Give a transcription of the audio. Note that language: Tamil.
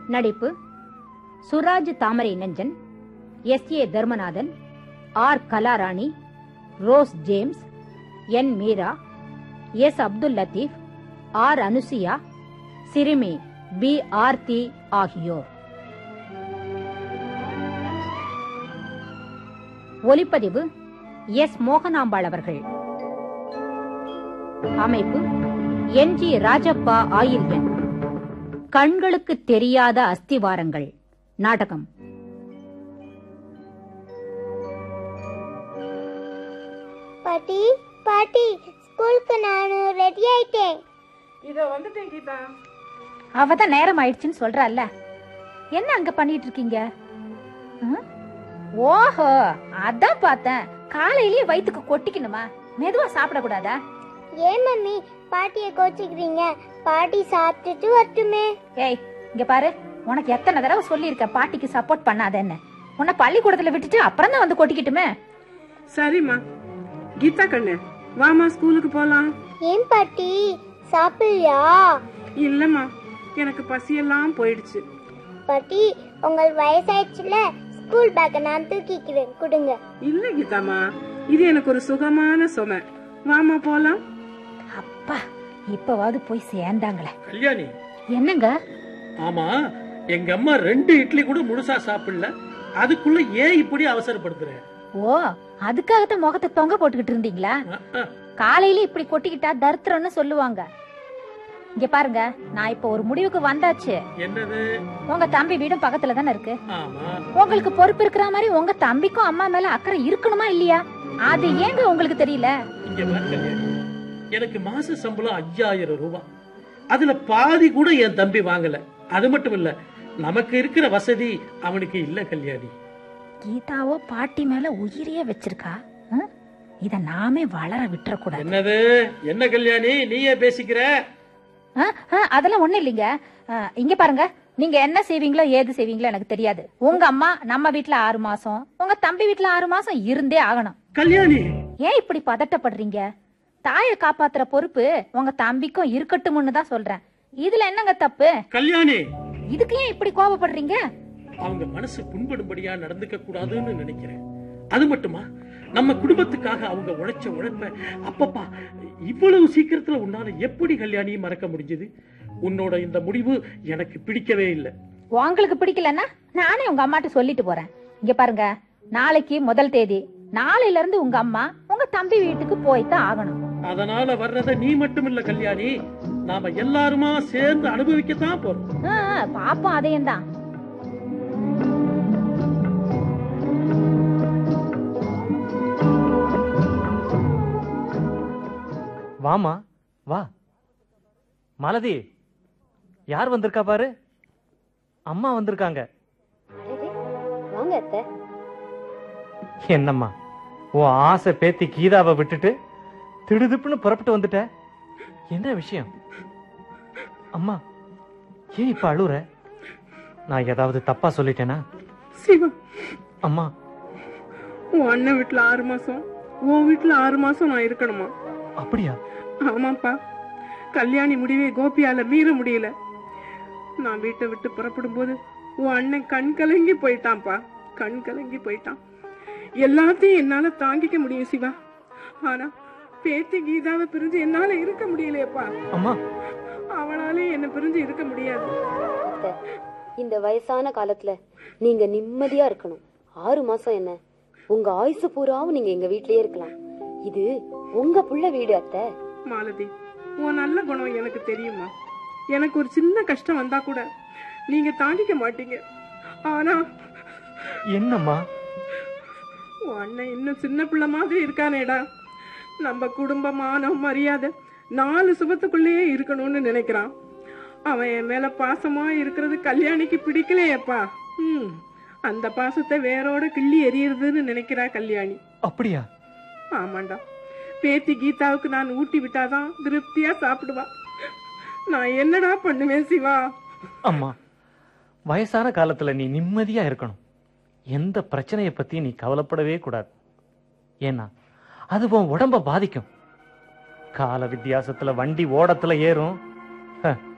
நடிப்பு சுராஜ் தாமரை Nanjan, SA. Dharmanathan, R. Kalarani, rose James, என். மீரா, எஸ். அப்துல் லத்தீப், ஆர். அனுசியா, சிறுமி பி. ஆர்த்தி ஆகியோர். ஒலிப்பதிவு எஸ். மோகனாம்பாள் அவர்கள். அமைப்பு என்.ஜி. ராஜப்பா ஆயில்யன். கண்களுக்கு தெரியாத அஸ்திவாரங்கள் நாடகம். பாட்டி பாட்டி, ஸ்கூலுக்கு நான் ரெடி ஆயிட்டேன். இதோ வந்துட்டேன் கீதா. அவதான் நேரம் ஆயிடுச்சுன்னு சொல்றல்ல. என்ன அங்க பண்ணிட்டு இருக்கீங்க? ஓஹோ, அதான் பார்த்தேன். காலையிலேயே வயிற்றுக்கு கொட்டிக்கணுமா? மெதுவா சாப்பிடக்கூடாதா? ஏன் மம்மி பாட்டியை கோச்சிக்கிறீங்க? பாட்டி சாப்பிட்டுட்டு வரட்டுமே. ஏய், இங்க பாரு, உனக்கு எத்தனை தடவை சொல்லியிருக்க பாட்டிக்கு சப்போர்ட் பண்ணாதேன்னு. உன்னை பள்ளிக்கூடத்துல விட்டுட்டு அப்புறம் தான் வந்து கொட்டிக்கிட்டுமே. சரிம்மா. கீதா கண்ணு, வாமா ஸ்கூலுக்கு போலாம். ஏன் பாட்டி சாப்பிடலையா? இல்லம்மா, எனக்கு பசியெல்லாம் போயிடுச்சு. பாட்டி, உங்கள் வயசாயிடுச்சுல, ஸ்கூல் பேக்கை நான் தூக்கிக்கிறேன், கொடுங்க. இல்ல கீதாமா, இது எனக்கு ஒரு சுகமான சுமை. வாமா போலாம். அப்பா, இப்பவாவது போய் சேர்ந்தாங்களே. கல்யாணி. என்னங்க? ஆமா, எங்க அம்மா 2 இட்லி கூட முழுசா சாப்பிடல. அதுக்குள்ள ஏன் இப்படி அவசரப்படுத்துற? ஓ, அதுக்காகத்தான் முகத்தை தொங்க போட்டுக்கிட்டு இருந்தீங்களா? காலையில இப்படி கொட்டிக்கிட்டா தரித்திரம்னு சொல்லுவாங்க. இங்க பாருங்க, நான் இப்ப ஒரு முடிவுக்கு வந்தாச்சு. என்னது? உங்க தம்பி வீடும் பக்கத்துல தானே இருக்கு. ஆமா. உங்களுக்கு பொறுப்பு இருக்கிற மாதிரி உங்க தம்பிக்கும் அம்மா மேல அக்கறை இருக்கணுமா இல்லையா? அது ஏங்க உங்களுக்கு தெரியல? இங்க பாரு கல்யாணி, எனக்கு மாச சம்பளம் 5000 ரூபாய். அதுல பாதி கூட என் தம்பி வாங்கல. அது மட்டும் இல்ல, நமக்கு இருக்கிற வசதி அவனுக்கு இல்ல கல்யாணி. கீதாவோ பாட்டி மேல உயிரியே வச்சிருக்கா. இத நாமே வளர விட்டுறக்கூடாது. என்னது? என்ன கல்யாணி நீயே பேசிக்கிற? அதெல்லாம் ஒண்ணு இல்லைங்க. இங்க பாருங்க, நீங்க என்ன செய்வீங்களோ ஏது செய்வீங்களோ எனக்கு தெரியாது. உங்க அம்மா நம்ம வீட்டுல 6 மாசம், உங்க தம்பி வீட்டுல 6 மாசம் இருந்தே ஆகணும். கல்யாணி, ஏன் இப்படி பதட்டப்படுறீங்க? தாயை காப்பாத்துற பொறுப்பு உங்க தம்பிக்கும் இருக்கட்டும்னு தான் சொல்றேன். இதுல என்னங்க தப்பு? கல்யாணி, இதுக்கு ஏன் இப்படி கோபப்படுறீங்க? அவங்க மனசு புண்படும்படியா நடந்துக்க கூடாதுன்னு நினைக்கிறேன். அது மட்டுமா, நம்ம குடும்பத்துக்காக அவங்க உழைச்ச உழைப்ப அப்பப்பா இவ்வளவு சீக்கிரத்துல உன்னால எப்படி கல்யாணி மறக்க முடிஞ்சது? உன்னோட இந்த முடிவு எனக்கு பிடிக்கவே இல்லை. உங்களுக்கு பிடிக்கலன்னா நானே உங்க அம்மாட்ட சொல்லிட்டு போறேன். இங்க பாருங்க, நாளைக்கு முதல் தேதி. நாளையில இருந்து உங்க அம்மா உங்க தம்பி வீட்டுக்கு போய்தான் ஆகணும். அதனால வர்றத நீ மட்டும் இல்ல கல்யாணி, நாம எல்லாருமா சேர்ந்து அனுபவிக்கத்தான் போறோம். பாப்போம், அதையும் தான். வாமா வா. மாலதி, யார் வந்திருக்கா பாரு. அம்மா வந்திருக்காங்க. என்னம்மா, உன் ஆசை பேத்தி கீதாவை விட்டுட்டு திடுதிப்புன்னு புறப்பட்டு வந்துட்ட? என்ன விஷயம்? அம்மா, ஏன் இப்ப அழுற? நான் ஏதாவது தப்பா சொல்லிட்டேனா? சிவா, அம்மா, உன் அண்ணன் வீட்டுல 6 மாசம், உன் வீட்டுல 6 மாசம் நான் இருக்கணுமா? அப்படியா? ஆமாப்பா, கல்யாணி முடிவே கோபியால மீற முடியல. நான் வீட்டை விட்டு புறப்படும் போது உன் அண்ணன் கண் கலங்கி போயிட்டான்ப்பா, கண் கலங்கி போயிட்டான். எல்லாத்தையும் என்னால தாங்கிக்க முடியும் சிவா, ஆனா பேத்தி கீதாவை பிரிஞ்சு என்னால இருக்க முடியலையப்பா. அம்மா, அவனாலே என்ன பிரிஞ்சு இருக்க முடியாது. இந்த வயசான காலத்துல நீங்க நிம்மதியா இருக்கணும். 6 மாசம் என்ன, உங்க ஆயுசு பூராவும் நீங்க எங்க வீட்லயே இருக்கலாம். இது உங்க புள்ள வீடு அத்தை. மாலதி, உன் நல்ல குணம் எனக்கு தெரியுமா. எனக்கு ஒரு சின்ன கஷ்டம் வந்தா கூட நீங்க தாண்டிக்க மாட்டீங்க. ஆனா என்னம்மா, உன் அண்ணன் இன்னும் சின்ன பிள்ளை மாதிரி இருக்கானேடா. நம்ம குடும்பமான மரியாதை 4 சுபத்துக்குள்ளேயே இருக்கணும்னு நினைக்கிறான். அவன் என் மேல பாசமா இருக்கிறது கல்யாணிக்கு பிடிக்கலையப்பா. அந்த பாசத்தை வேரோட கிள்ளி எறியறதுன்னு நினைக்கிறா கல்யாணி. அப்படியா? ஆமாண்டா, பேத்தி கீதாவுக்கு நான் ஊட்டி விட்டாதான் திருப்தியா சாப்பிடுவா. நான் என்னடா பண்ணுவேன் சிவா? அம்மா, வயசான காலத்துல நீ நிம்மதியா இருக்கணும். எந்த பிரச்சனையை பத்தி நீ கவலைப்படவே கூடாது. ஏன்னா அது உன் உடம்ப பாதிக்கும். கால வித்தியாசத்துல வண்டி ஓடத்துல ஏறும்,